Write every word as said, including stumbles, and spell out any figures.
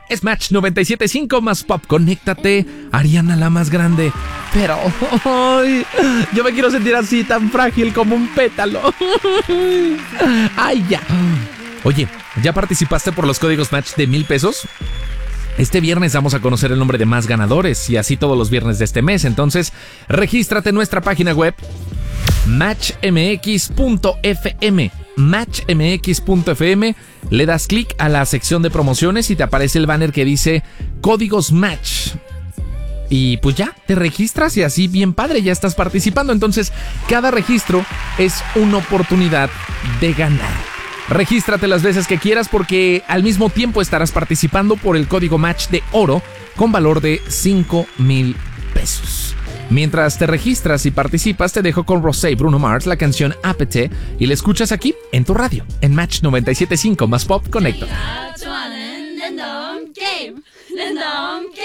Es Match noventa y siete punto cinco más pop. Conéctate, Ariana la más grande. Pero ay, yo me quiero sentir así, tan frágil como un pétalo. Ay, ya. Oye, ¿ya participaste por los códigos Match de mil pesos? Este viernes vamos a conocer el nombre de más ganadores y así todos los viernes de este mes. Entonces, regístrate en nuestra página web match m x punto f m. match m x punto f m. Le das clic a la sección de promociones y te aparece el banner que dice Códigos Match. Y pues ya, te registras y así bien padre, ya estás participando. Entonces, cada registro es una oportunidad de ganar. Regístrate las veces que quieras porque al mismo tiempo estarás participando por el código Match de oro con valor de cinco mil pesos. Mientras te registras y participas, te dejo con Rosé y Bruno Mars la canción Apete y la escuchas aquí en tu radio, en Match noventa y siete punto cinco más Pop Connector.